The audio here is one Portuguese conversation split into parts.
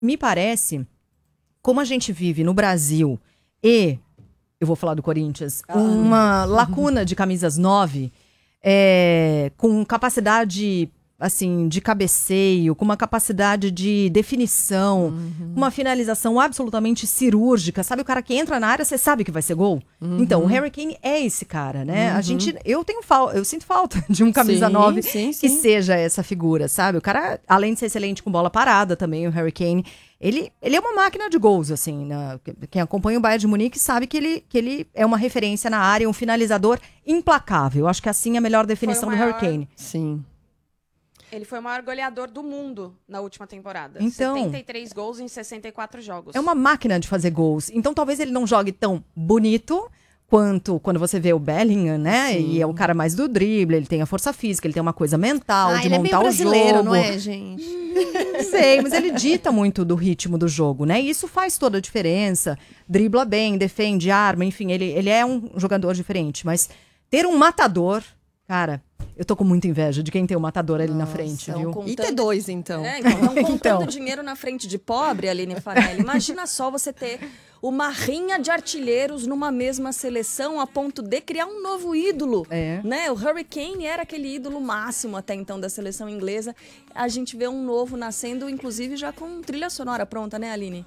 me parece, como a gente vive no Brasil e, eu vou falar do Corinthians, uma lacuna de camisas 9, com capacidade, assim, de cabeceio, com uma capacidade de definição, uma finalização absolutamente cirúrgica, sabe? O cara que entra na área, você sabe que vai ser gol. Então, o Harry Kane é esse cara, né? Eu sinto falta de um camisa 9 que seja essa figura, sabe? O cara, além de ser excelente com bola parada também, o Harry Kane, ele é uma máquina de gols, assim, né? Quem acompanha o Bayern de Munique sabe que ele é uma referência na área, um finalizador implacável. Eu acho que assim é a melhor definição do Harry Kane. Sim. Ele foi o maior goleador do mundo na última temporada. Então, 73 gols em 64 jogos. É uma máquina de fazer gols. Então talvez ele não jogue tão bonito quanto quando você vê o Bellingham, né? Sim. E é o cara mais do drible, ele tem a força física, ele tem uma coisa mental de montar o jogo. Ele é meio brasileiro, não é, gente? Sei, mas ele dita muito do ritmo do jogo, né? E isso faz toda a diferença. Dribla bem, defende, arma, enfim, ele é um jogador diferente. Mas ter um matador, cara... Eu tô com muita inveja de quem tem o matador ali na frente, viu? E ter dois, então. Estão contando dinheiro na frente de pobre, Aline Fanelli. Imagina só você ter uma rinha de artilheiros numa mesma seleção a ponto de criar um novo ídolo. Né? O Harry Kane era aquele ídolo máximo até então da seleção inglesa. A gente vê um novo nascendo, inclusive já com trilha sonora pronta, né, Aline?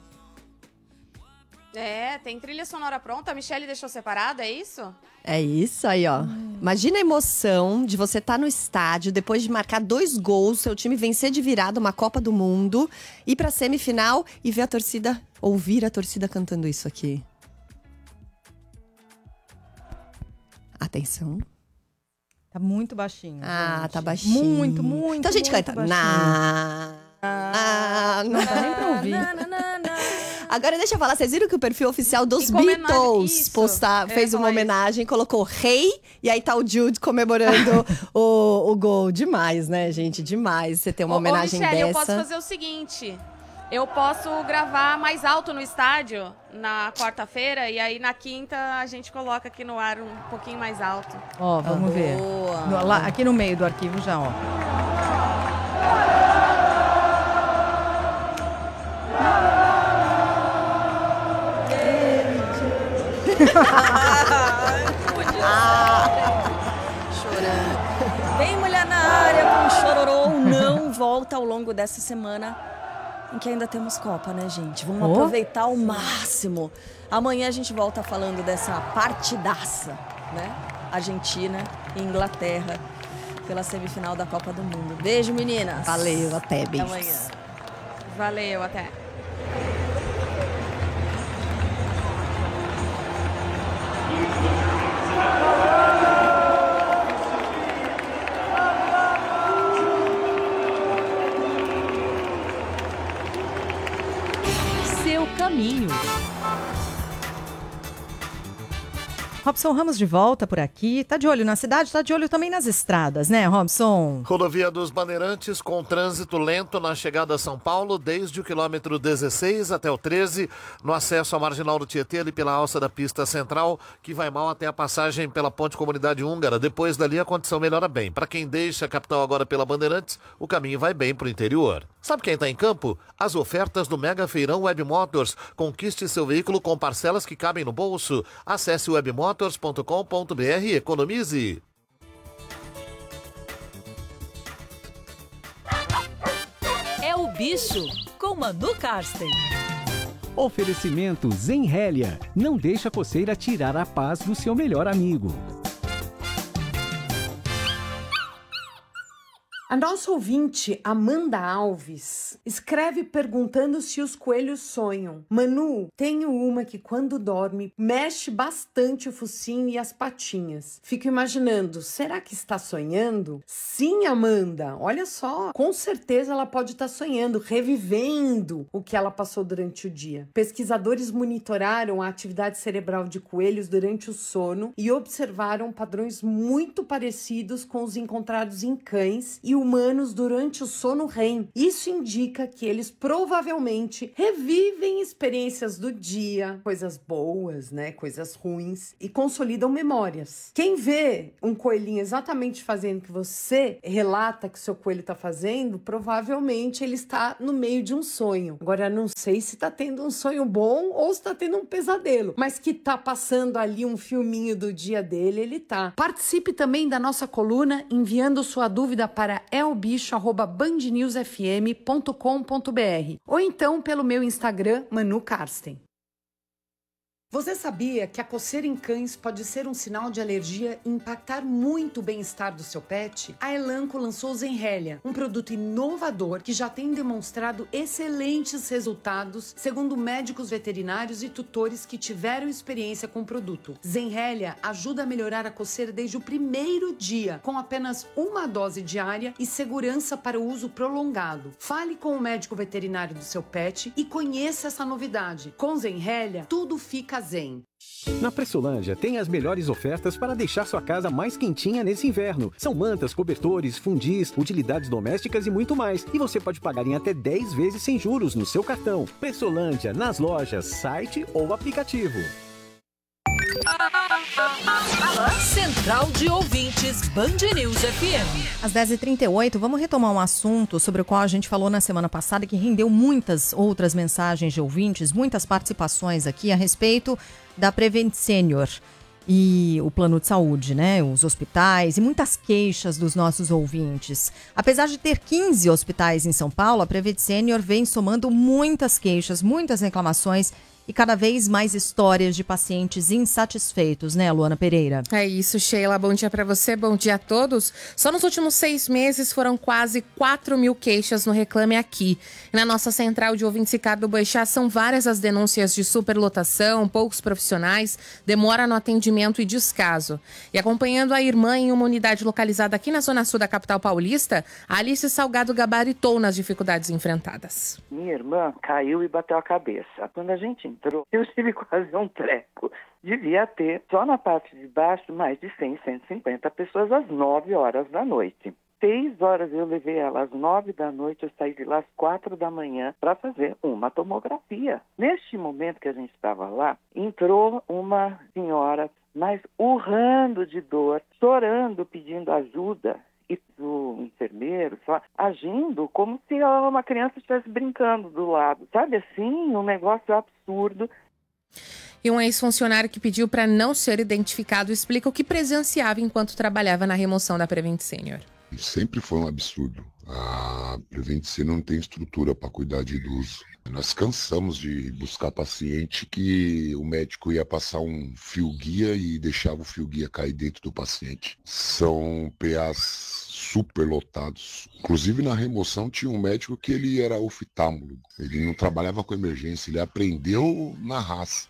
Tem trilha sonora pronta. A Michelle deixou separada, é isso? É isso aí, ó. Imagina a emoção de você estar no estádio, depois de marcar 2 gols, seu time vencer de virada uma Copa do Mundo, ir pra semifinal e ver a torcida, ouvir a torcida cantando isso aqui. Atenção. Tá muito baixinho. Tá baixinho. Muito. Então a gente canta. Não dá nem pra ouvir. Agora deixa eu falar, vocês viram que o perfil oficial dos Beatles fez uma homenagem, colocou rei, e aí tá o Jude comemorando o gol. Demais, né, gente? Demais você ter uma homenagem Michelle, dessa. Eu posso fazer o seguinte, eu posso gravar mais alto no estádio na quarta-feira, e aí na quinta a gente coloca aqui no ar um pouquinho mais alto. Ó, vamos ver. Aqui no meio do arquivo já, ó. Chorando. Tem mulher na área com chororô, não volta ao longo dessa semana em que ainda temos Copa, né, gente? Vamos aproveitar ao máximo. Amanhã a gente volta falando dessa partidaça, né? Argentina e Inglaterra pela semifinal da Copa do Mundo. Beijo, meninas. Valeu, até, beijos. Até amanhã. Valeu, até. Seu caminho. Robson Ramos de volta por aqui. Tá de olho na cidade, tá de olho também nas estradas, né, Robson? Rodovia dos Bandeirantes com trânsito lento na chegada a São Paulo, desde o quilômetro 16 até o 13, no acesso à Marginal do Tietê, ali pela alça da pista central, que vai mal até a passagem pela Ponte Comunidade Húngara. Depois dali a condição melhora bem. Para quem deixa a capital agora pela Bandeirantes, o caminho vai bem pro interior. Sabe quem tá em campo? As ofertas do Mega Feirão Web Motors. Conquiste seu veículo com parcelas que cabem no bolso. Acesse webmotors.com.br e economize. É o bicho com Manu Karsten. Oferecimento Zenrélia. Não deixa a coceira tirar a paz do seu melhor amigo. A nossa ouvinte, Amanda Alves, escreve perguntando se os coelhos sonham. Manu, tenho uma que quando dorme, mexe bastante o focinho e as patinhas. Fico imaginando, será que está sonhando? Sim, Amanda, olha só. Com certeza ela pode estar sonhando, revivendo o que ela passou durante o dia. Pesquisadores monitoraram a atividade cerebral de coelhos durante o sono e observaram padrões muito parecidos com os encontrados em cães e o humanos durante o sono REM. Isso indica que eles provavelmente revivem experiências do dia, coisas boas, né, coisas ruins, e consolidam memórias. Quem vê um coelhinho exatamente fazendo o que você relata que seu coelho está fazendo, provavelmente ele está no meio de um sonho. Agora, não sei se está tendo um sonho bom ou se está tendo um pesadelo, mas que está passando ali um filminho do dia dele, ele tá. Participe também da nossa coluna enviando sua dúvida para elbicho@bandnewsfm.com.br ou então pelo meu Instagram, Manu Karsten. Você sabia que a coceira em cães pode ser um sinal de alergia e impactar muito o bem-estar do seu pet? A Elanco lançou Zenrelia, um produto inovador que já tem demonstrado excelentes resultados, segundo médicos veterinários e tutores que tiveram experiência com o produto. Zenrelia ajuda a melhorar a coceira desde o primeiro dia, com apenas uma dose diária e segurança para o uso prolongado. Fale com o médico veterinário do seu pet e conheça essa novidade. Com Zenrelia, tudo fica zen. Na Pressolândia tem as melhores ofertas para deixar sua casa mais quentinha nesse inverno. São mantas, cobertores, fundis, utilidades domésticas e muito mais. E você pode pagar em até 10 vezes sem juros no seu cartão. Pressolândia, nas lojas, site ou aplicativo. Central de Ouvintes, Band News FM. Às 10h38, vamos retomar um assunto sobre o qual a gente falou na semana passada, que rendeu muitas outras mensagens de ouvintes, muitas participações aqui a respeito da Prevent Senior e o plano de saúde, né? Os hospitais e muitas queixas dos nossos ouvintes. Apesar de ter 15 hospitais em São Paulo, a Prevent Senior vem somando muitas queixas, muitas reclamações e cada vez mais histórias de pacientes insatisfeitos, né, Luana Pereira? É isso, Sheila. Bom dia para você, bom dia a todos. Só nos últimos 6 meses foram quase 4 mil queixas no Reclame Aqui. Na nossa central de ouvintes Ricardo Boechat, são várias as denúncias de superlotação, poucos profissionais, demora no atendimento e descaso. E acompanhando a irmã em uma unidade localizada aqui na zona sul da capital paulista, a Alice Salgado gabaritou nas dificuldades enfrentadas. Minha irmã caiu e bateu a cabeça. Quando a gente entrou, eu tive quase um treco. Devia ter, só na parte de baixo, mais de 100, 150 pessoas às 9 horas da noite. 6 horas eu levei ela, às 9 da noite eu saí de lá às 4 da manhã para fazer uma tomografia. Neste momento que a gente estava lá, entrou uma senhora, mas urrando de dor, chorando, pedindo ajuda. E o enfermeiro só agindo como se uma criança estivesse brincando do lado. Sabe assim, um negócio absurdo. E um ex-funcionário que pediu para não ser identificado explica o que presenciava enquanto trabalhava na remoção da Prevent Senior. Sempre foi um absurdo. A Prevent Senior não tem estrutura para cuidar de idoso. Nós cansamos de buscar paciente que o médico ia passar um fio-guia e deixava o fio-guia cair dentro do paciente. São PAs super lotados. Inclusive na remoção tinha um médico que ele era oftalmólogo. Ele não trabalhava com emergência, ele aprendeu na raça.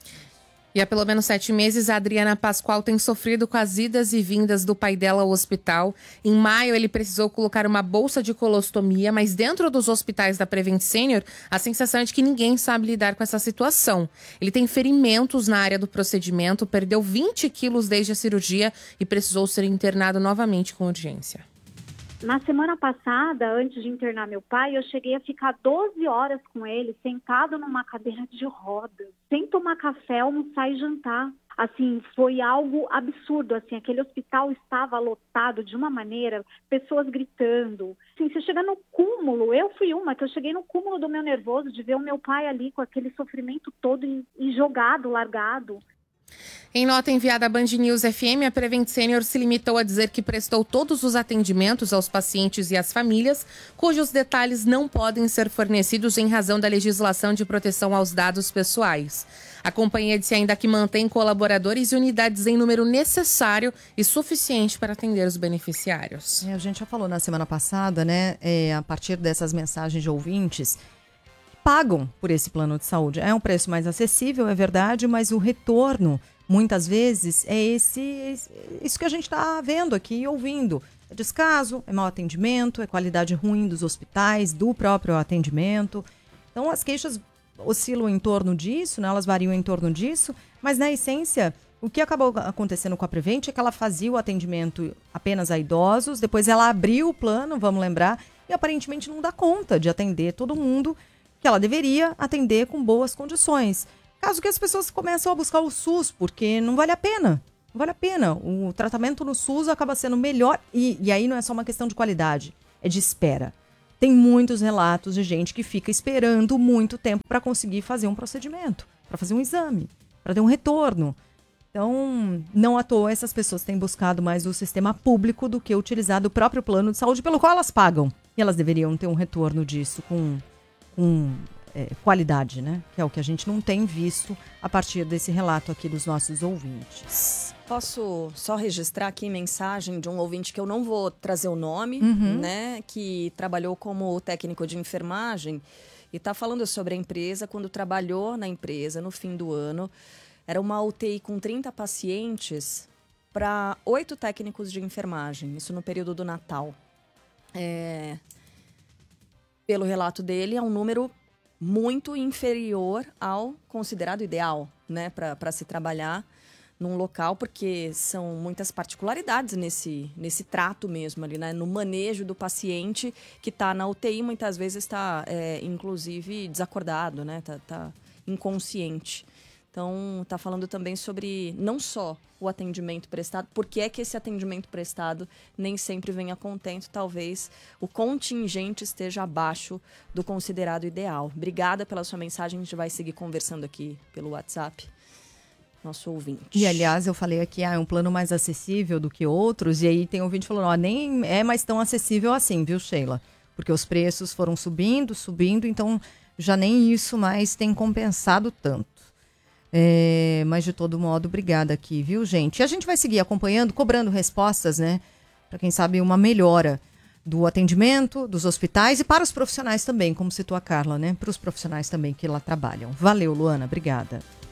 E há pelo menos 7 meses, a Adriana Pascoal tem sofrido com as idas e vindas do pai dela ao hospital. Em maio, ele precisou colocar uma bolsa de colostomia, mas dentro dos hospitais da Prevent Senior, a sensação é de que ninguém sabe lidar com essa situação. Ele tem ferimentos na área do procedimento, perdeu 20 quilos desde a cirurgia e precisou ser internado novamente com urgência. Na semana passada, antes de internar meu pai, eu cheguei a ficar 12 horas com ele, sentado numa cadeira de rodas, sem tomar café, almoçar e jantar. Assim, foi algo absurdo, assim, aquele hospital estava lotado de uma maneira, pessoas gritando. Assim, você chega no cúmulo, eu fui uma que eu cheguei no cúmulo do meu nervoso de ver o meu pai ali com aquele sofrimento todo e jogado, largado. Em nota enviada à Band News FM, a Prevent Senior se limitou a dizer que prestou todos os atendimentos aos pacientes e às famílias, cujos detalhes não podem ser fornecidos em razão da legislação de proteção aos dados pessoais. A companhia disse ainda que mantém colaboradores e unidades em número necessário e suficiente para atender os beneficiários. A gente já falou na semana passada, né, a partir dessas mensagens de ouvintes, pagam por esse plano de saúde. É um preço mais acessível, é verdade, mas o retorno, muitas vezes, é isso que a gente está vendo aqui e ouvindo. É descaso, é mau atendimento, é qualidade ruim dos hospitais, do próprio atendimento. Então, as queixas oscilam em torno disso, né? Elas variam em torno disso, mas, na essência, O que acabou acontecendo com a Prevent é que ela fazia o atendimento apenas a idosos, depois ela abriu o plano, vamos lembrar, e aparentemente não dá conta de atender todo mundo que ela deveria atender com boas condições. Caso que as pessoas começam a buscar o SUS, porque não vale a pena. Não vale a pena. O tratamento no SUS acaba sendo melhor e aí não é só uma questão de qualidade, é de espera. Tem muitos relatos de gente que fica esperando muito tempo para conseguir fazer um procedimento, para fazer um exame, para ter um retorno. Então, não à toa, essas pessoas têm buscado mais o sistema público do que utilizar o próprio plano de saúde pelo qual elas pagam. E elas deveriam ter um retorno disso com qualidade, né? Que é o que a gente não tem visto a partir desse relato aqui dos nossos ouvintes. Posso só registrar aqui mensagem de um ouvinte que eu não vou trazer o nome, né? Que trabalhou como técnico de enfermagem e está falando sobre a empresa. Quando trabalhou na empresa, no fim do ano, era uma UTI com 30 pacientes para 8 técnicos de enfermagem. Isso no período do Natal. Pelo relato dele, é um número muito inferior ao considerado ideal, né, para se trabalhar num local, porque são muitas particularidades nesse trato mesmo ali, né, no manejo do paciente que está na UTI, muitas vezes está, inclusive, desacordado, né, tá inconsciente. Então, está falando também sobre não só o atendimento prestado, porque é que esse atendimento prestado nem sempre vem a contento, talvez o contingente esteja abaixo do considerado ideal. Obrigada pela sua mensagem, a gente vai seguir conversando aqui pelo WhatsApp, nosso ouvinte. E, aliás, eu falei aqui, é um plano mais acessível do que outros, e aí tem ouvinte falando, nem é mais tão acessível assim, viu, Sheila? Porque os preços foram subindo, então já nem isso mais tem compensado tanto. Mas de todo modo, obrigada aqui, viu, gente? E a gente vai seguir acompanhando, cobrando respostas, né? Para quem sabe uma melhora do atendimento, dos hospitais e para os profissionais também, como citou a Carla, né? Para os profissionais também que lá trabalham. Valeu, Luana, obrigada.